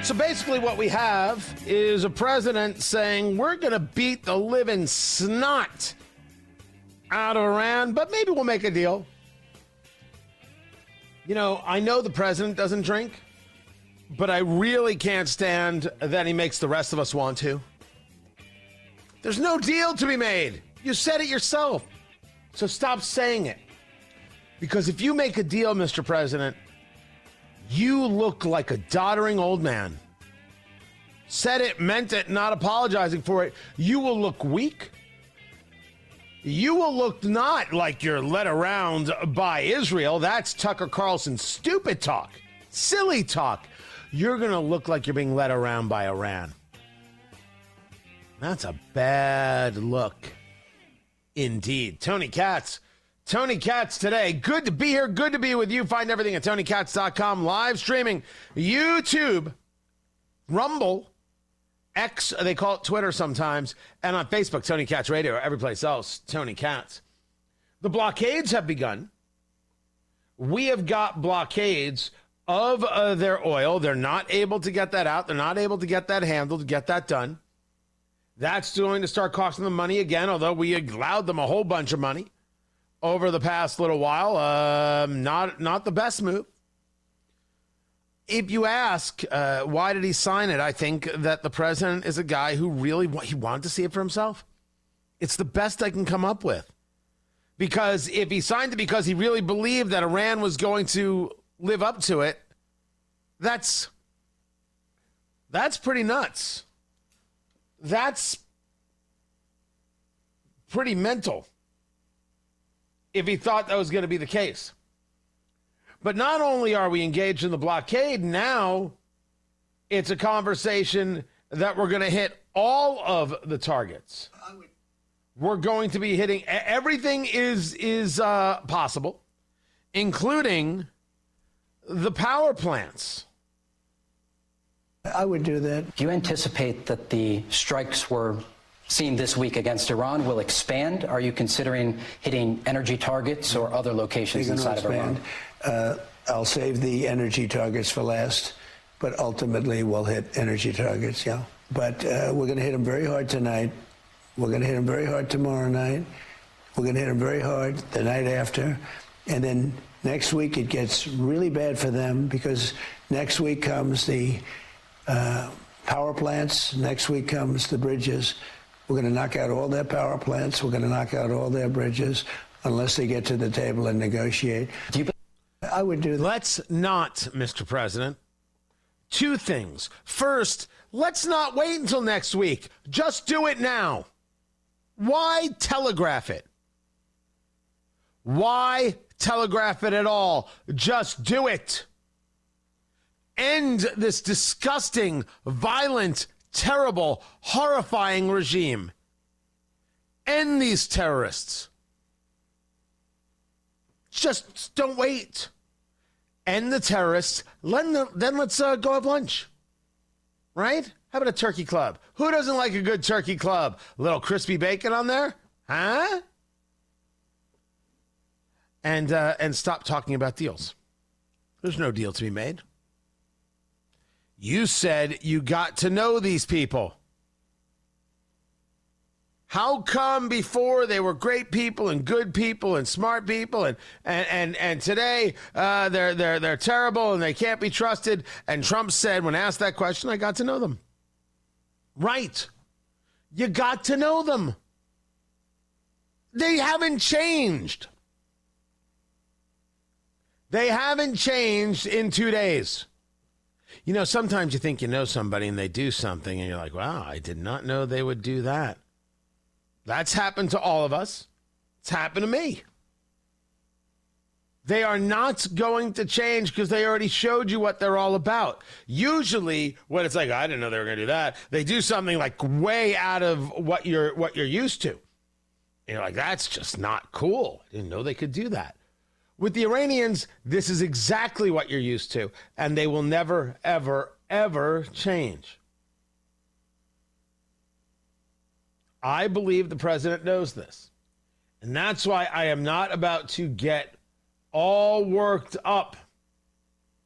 So basically what we have is a president saying we're going to beat the living snot out of Iran, but maybe we'll make a deal. You know, I know the president doesn't drink, but I really can't stand that he makes the rest of us want to. There's no deal to be made. You said it yourself. So stop saying it. Because if you make a deal, Mr. President, you look like a doddering old man. Said it, meant it, not apologizing for it. You will look weak. You will look not like you're led around by Israel. That's Tucker Carlson's stupid talk, silly talk. You're going to look like you're being led around by Iran. That's a bad look indeed. Tony Katz today. Good to be here. Good to be with you. Find everything at TonyKatz.com. Live streaming, YouTube, Rumble, X, they call it Twitter sometimes, and on Facebook, Tony Katz Radio, every place else, Tony Katz. The blockades have begun. We have got blockades of their oil. They're not able to get that out. They're not able to get that handled, to get that done. That's going to start costing them money again, although we allowed them a whole bunch of money over the past little while. Not the best move. If you ask, why did he sign it? I think that the president is a guy who really he wanted to see it for himself. It's the best I can come up with. Because if he signed it because he really believed that Iran was going to live up to it, that's pretty nuts. That's pretty mental if he thought that was going to be the case. But not only are we engaged in the blockade, now it's a conversation that we're going to hit all of the targets. We're going to be hitting everything is possible, including the power plants. I would do that. Do you anticipate that the strikes we're seeing this week against Iran will expand? Are you considering hitting energy targets or other locations inside of Iran? I'll save the energy targets for last, but ultimately we'll hit energy targets, yeah. But we're going to hit them very hard tonight. We're going to hit them very hard tomorrow night. We're going to hit them very hard the night after. And then next week it gets really bad for them because next week comes the power plants. Next week comes the bridges. We're going to knock out all their power plants. We're going to knock out all their bridges unless they get to the table and negotiate. I would do that. Let's not, Mr. President. Two things. First, let's not wait until next week. Just do it now. Why telegraph it? Why telegraph it at all? Just do it. End this disgusting, violent, terrible, horrifying regime. End these terrorists. Just don't wait. End the terrorists. Then let's go have lunch. Right? How about a turkey club? Who doesn't like a good turkey club? A little crispy bacon on there? Huh? And stop talking about deals. There's no deal to be made. You said you got to know these people. How come before they were great people and good people and smart people and today they're terrible and they can't be trusted? And Trump said when asked that question, I got to know them. Right. You got to know them. They haven't changed. They haven't changed in 2 days. You know, sometimes you think you know somebody and they do something and you're like, wow, I did not know they would do that. That's happened to all of us. It's happened to me. They are not going to change because they already showed you what they're all about. Usually when it's like, I didn't know they were going to do that, they do something like way out of what you're used to. And you're like, that's just not cool. I didn't know they could do that. With the Iranians, this is exactly what you're used to, and they will never, ever, ever change. I believe the president knows this. And that's why I am not about to get all worked up